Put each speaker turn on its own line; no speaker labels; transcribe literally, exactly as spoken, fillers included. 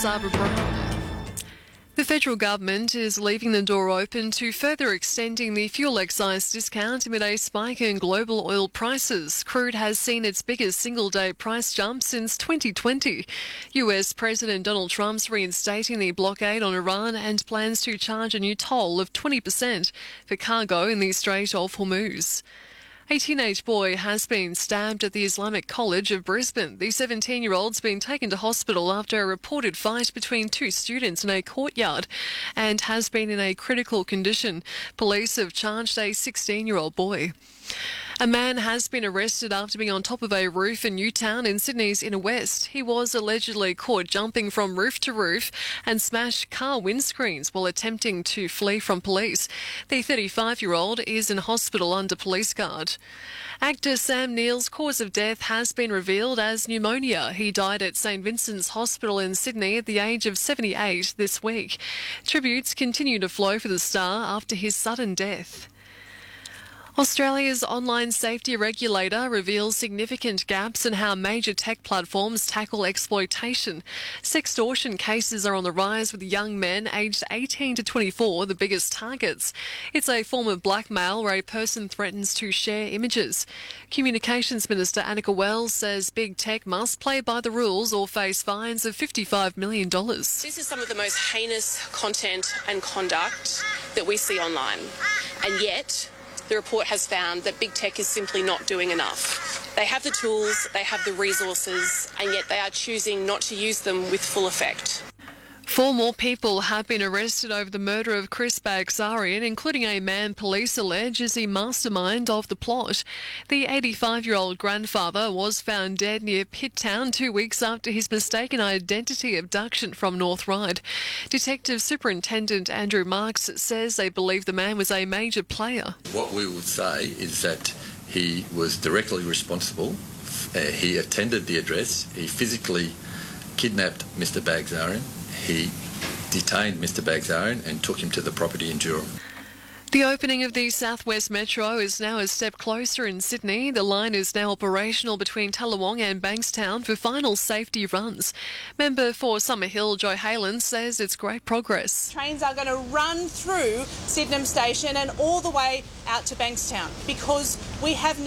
Barbara Brown. The federal government is leaving the door open to further extending the fuel excise discount amid a spike in global oil prices. Crude has seen its biggest single-day price jump since twenty twenty. U S President Donald Trump's reinstating the blockade on Iran and plans to charge a new toll of twenty percent for cargo in the Strait of Hormuz. A teenage boy has been stabbed at the Islamic College of Brisbane. The seventeen-year-old's been taken to hospital after a reported fight between two students in a courtyard and has been in a critical condition. Police have charged a sixteen-year-old boy. A man has been arrested after being on top of a roof in Newtown in Sydney's inner west. He was allegedly caught jumping from roof to roof and smashed car windscreens while attempting to flee from police. The thirty-five-year-old is in hospital under police guard. Actor Sam Neill's cause of death has been revealed as pneumonia. He died at St Vincent's Hospital in Sydney at the age of seventy-eight this week. Tributes continue to flow for the star after his sudden death. Australia's online safety regulator reveals significant gaps in how major tech platforms tackle exploitation. Sextortion cases are on the rise, with young men aged eighteen to twenty-four the biggest targets. It's a form of blackmail where a person threatens to share images. Communications Minister Annika Wells says big tech must play by the rules or face fines of fifty-five million dollars.
This is some of the most heinous content and conduct that we see online, and yet the report has found that big tech is simply not doing enough. They have the tools, they have the resources, and yet they are choosing not to use them with full effect.
Four more people have been arrested over the murder of Chris Bagzarian, including a man police allege is the mastermind of the plot. The eighty-five-year-old grandfather was found dead near Pitt Town two weeks after his mistaken identity abduction from North Ryde. Detective Superintendent Andrew Marks says they believe the man was a major player.
What we would say is that he was directly responsible. Uh, he attended the address. He physically kidnapped Mister Bagzarian. He detained Mister Bagzarian and took him to the property in Durham.
The opening of the South West Metro is now a step closer in Sydney. The line is now operational between Tallawong and Bankstown for final safety runs. Member for Summerhill, Joe Halen, says it's great progress.
Trains are going to run through Sydenham Station and all the way out to Bankstown because we have